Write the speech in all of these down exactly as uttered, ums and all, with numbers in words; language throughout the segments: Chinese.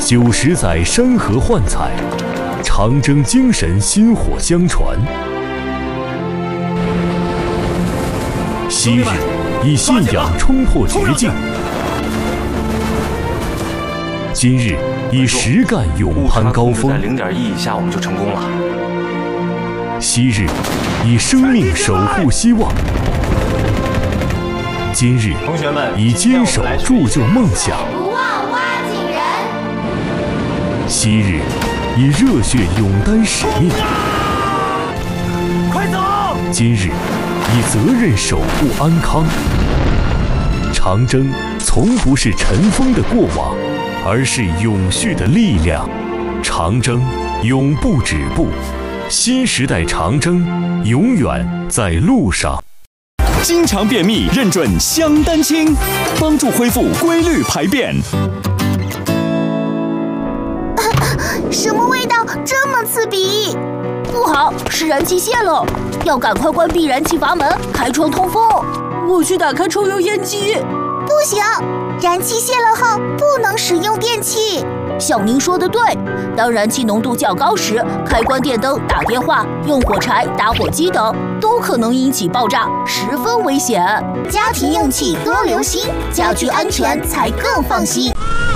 九十载山河幻彩，长征精神薪火相传。昔日以信仰冲破绝境，今日以实干勇攀高峰。 在零点一以下，我们就成功了。 昔日以生命守护希望，今日同学们以坚守铸就梦想。 不忘挖井人。 昔日以热血勇担使命， 快走！ 今日以责任守护安康。长征从不是尘封的过往，而是永续的力量。长征永不止步，新时代长征永远在路上。 经常便秘认准香丹清，帮助恢复规律排便。 什么味道这么刺鼻？ 不好，是燃气泄漏，要赶快关闭燃气阀门，开窗通风。我去打开抽油烟机。 不行，燃气泄漏后不能使用电器。 像您说的对，当燃气浓度较高时，开关电灯、打电话、用火柴、打火机等，都可能引起爆炸，十分危险。 家庭用气多留心，家居安全才更放心。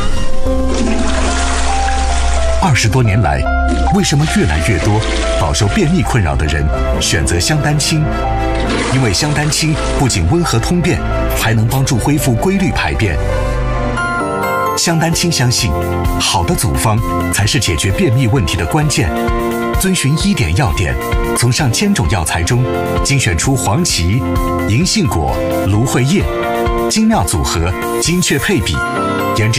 二十多年来，为什么越来越多饱受便秘困扰的人选择香丹清？因为香丹清不仅温和通便，还能帮助恢复规律排便。香丹清相信，好的组方才是解决便秘问题的关键。遵循医典要点，从上千种药材中精选出黄芪、银杏果、芦荟叶，精妙组合，精确配比，